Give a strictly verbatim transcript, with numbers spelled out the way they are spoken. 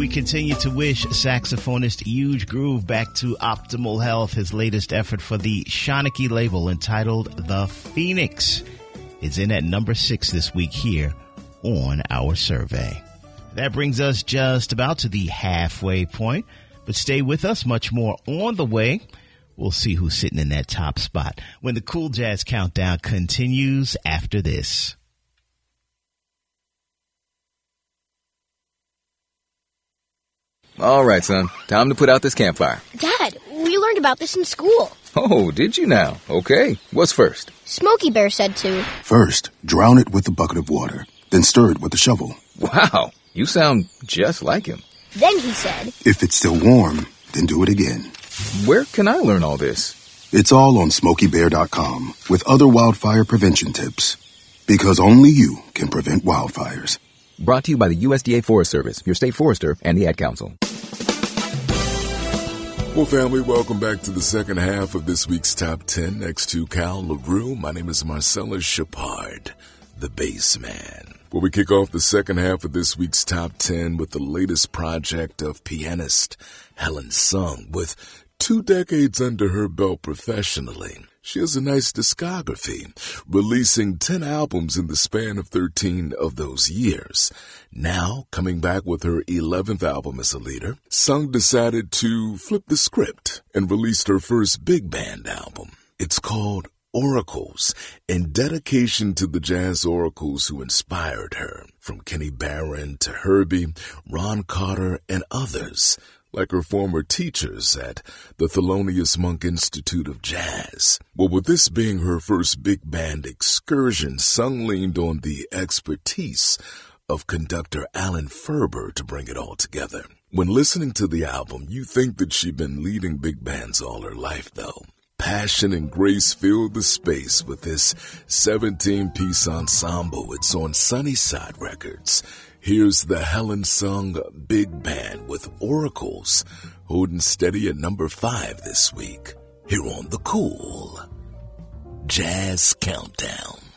We continue to wish saxophonist Huge Groove back to optimal health. His latest effort for the Shanachie label, entitled The Phoenix, is in at number six this week here on our survey. That brings us just about to the halfway point, but stay with us, much more on the way. We'll see who's sitting in that top spot when the Cool Jazz Countdown continues after this. All right, son. Time to put out this campfire. Dad, we learned about this in school. Oh, did you now? Okay. What's first? Smokey Bear said to. First, drown it with a bucket of water, then stir it with a shovel. Wow, you sound just like him. Then he said, If it's still warm, then do it again. Where can I learn all this? It's all on smokey bear dot com with other wildfire prevention tips. Because only you can prevent wildfires. Brought to you by the U S D A Forest Service, your state forester, and the Ad Council. Well, family, welcome back to the second half of this week's Top ten. Next to Cal LaRue, my name is Marcellus Shepard, the bass man. Well, we kick off the second half of this week's Top ten with the latest project of pianist Helen Sung. With two decades under her belt professionally, she has a nice discography, releasing ten albums in the span of thirteen of those years. Now, coming back with her eleventh album as a leader, Sung decided to flip the script and released her first big band album. It's called Oracles, in dedication to the jazz oracles who inspired her, from Kenny Barron to Herbie, Ron Carter, and others, like her former teachers at the Thelonious Monk Institute of Jazz. Well, with this being her first big band excursion, Sung leaned on the expertise of conductor Alan Ferber to bring it all together. When listening to the album, you think that she'd been leading big bands all her life, though. Passion and grace filled the space with this seventeen-piece ensemble. It's on Sunnyside Records. Here's the Helen Sung Big Band with Oracles, holding steady at number five this week, here on the Cool Jazz Countdown.